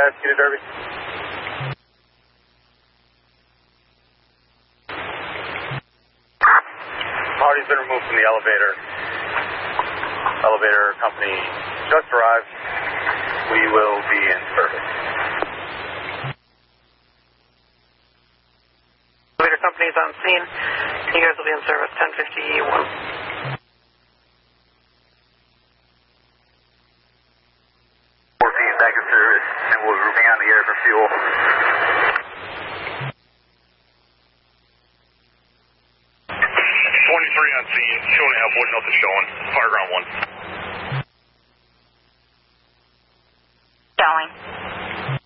Cedar Derby. Party's been removed from the elevator. Elevator company just arrived. We will be in service. Elevator company's on scene. You guys will be in service 1051. 14 back in service, and we'll remain on the air for fuel. 23 on scene, 2.5 wood, nothing showing. Fire ground 1.